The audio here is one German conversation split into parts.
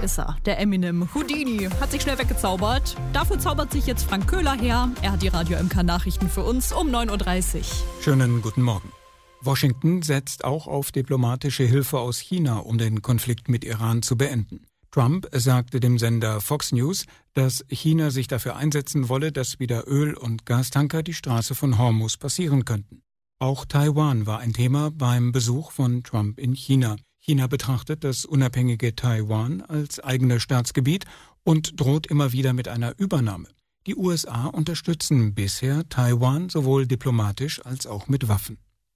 ist er, der Eminem. Houdini hat sich schnell weggezaubert. Dafür zaubert sich jetzt Frank Köhler her. Er hat die Radio MK Nachrichten für uns um 9.30 Uhr. Schönen guten Morgen. Washington setzt auch auf diplomatische Hilfe aus China, um den Konflikt mit Iran zu beenden. Trump sagte dem Sender Fox News, dass China sich dafür einsetzen wolle, dass wieder Öl- und Gastanker die Straße von Hormuz passieren könnten. Auch Taiwan war ein Thema beim Besuch von Trump in China. China betrachtet das unabhängige Taiwan als eigenes Staatsgebiet und droht immer wieder mit einer Übernahme. Die USA unterstützen bisher Taiwan sowohl diplomatisch als auch mit Waffen.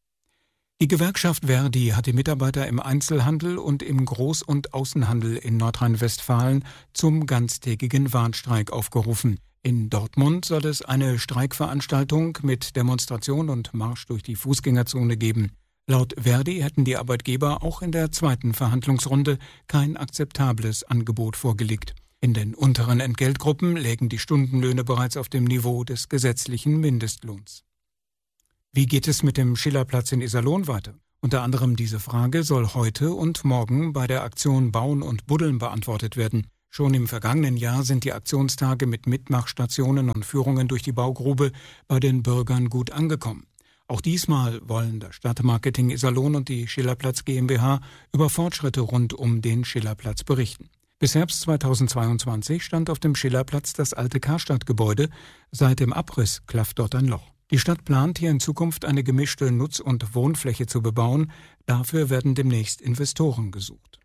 Die Gewerkschaft ver.di hat die Mitarbeiter im Einzelhandel und im Groß- und Außenhandel in Nordrhein-Westfalen zum ganztägigen Warnstreik aufgerufen. In Dortmund soll es eine Streikveranstaltung mit Demonstration und Marsch durch die Fußgängerzone geben. Laut ver.di hätten die Arbeitgeber auch in der zweiten Verhandlungsrunde kein akzeptables Angebot vorgelegt. In den unteren Entgeltgruppen lägen die Stundenlöhne bereits auf dem Niveau des gesetzlichen Mindestlohns. Wie geht es mit dem Schillerplatz in Iserlohn weiter? Unter anderem diese Frage soll heute und morgen bei der Aktion Bauen und Buddeln beantwortet werden. Schon im vergangenen Jahr sind die Aktionstage mit Mitmachstationen und Führungen durch die Baugrube bei den Bürgern gut angekommen. Auch diesmal wollen das Stadtmarketing Iserlohn und die Schillerplatz GmbH über Fortschritte rund um den Schillerplatz berichten. Bis Herbst 2022 stand auf dem Schillerplatz das alte Karstadt-Gebäude. Seit dem Abriss klafft dort ein Loch. Die Stadt plant hier in Zukunft eine gemischte Nutz- und Wohnfläche zu bebauen. Dafür werden demnächst Investoren gesucht.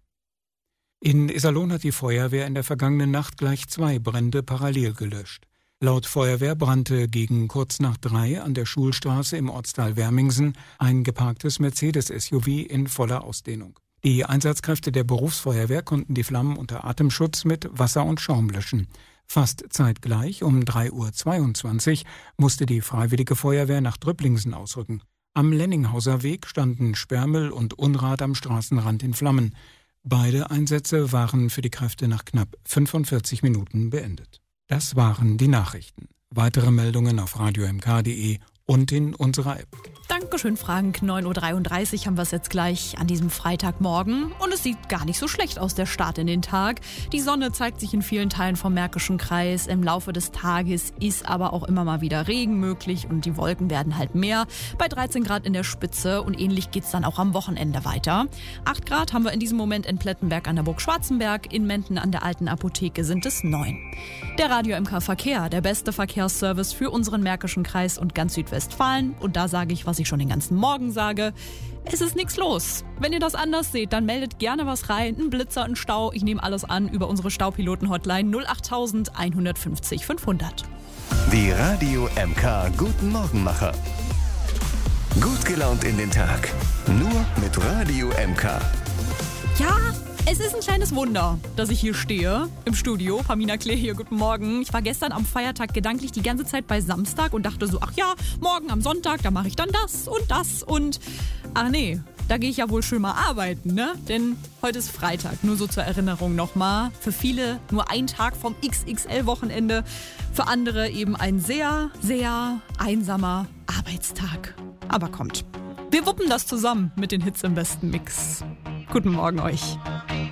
In Iserlohn hat die Feuerwehr in der vergangenen Nacht gleich 2 Brände parallel gelöscht. Laut Feuerwehr brannte gegen kurz nach 3 an der Schulstraße im Ortsteil Wermingsen ein geparktes Mercedes-SUV in voller Ausdehnung. Die Einsatzkräfte der Berufsfeuerwehr konnten die Flammen unter Atemschutz mit Wasser und Schaum löschen. Fast zeitgleich, um 3:22 Uhr, musste die Freiwillige Feuerwehr nach Drüpplingsen ausrücken. Am Lenninghauser Weg standen Sperrmüll und Unrat am Straßenrand in Flammen. Beide Einsätze waren für die Kräfte nach knapp 45 Minuten beendet. Das waren die Nachrichten. Weitere Meldungen auf radiomk.de und in unserer App. Dankeschön, Frank. 9.33 Uhr haben wir es jetzt gleich an diesem Freitagmorgen. Und es sieht gar nicht so schlecht aus, der Start in den Tag. Die Sonne zeigt sich in vielen Teilen vom Märkischen Kreis. Im Laufe des Tages ist aber auch immer mal wieder Regen möglich und die Wolken werden halt mehr. Bei 13 Grad in der Spitze und ähnlich geht's dann auch am Wochenende weiter. 8 Grad haben wir in diesem Moment in Plettenberg an der Burg Schwarzenberg. In Menden an der Alten Apotheke sind es 9. Der Radio MK Verkehr, der beste Verkehrsservice für unseren Märkischen Kreis und ganz Südwestfalen. Und da sage ich, was ich schon den ganzen Morgen sage. Es ist nichts los. Wenn ihr das anders seht, dann meldet gerne was rein. Ein Blitzer, ein Stau. Ich nehme alles an über unsere Staupiloten-Hotline 08000 150 500. Die Radio MK Guten Morgenmacher. Gut gelaunt in den Tag. Nur mit Radio MK. Ja, es ist ein kleines Wunder, dass ich hier stehe im Studio. Pamina Klee hier, guten Morgen. Ich war gestern am Feiertag gedanklich die ganze Zeit bei Samstag und dachte so, ach ja, morgen am Sonntag, da mache ich dann das und ach nee, da gehe ich ja wohl schön mal arbeiten, ne? Denn heute ist Freitag, nur so zur Erinnerung nochmal. Für viele nur ein Tag vom XXL-Wochenende, für andere eben ein sehr, sehr einsamer Arbeitstag. Aber kommt, wir wuppen das zusammen mit den Hits im besten Mix. Guten Morgen euch.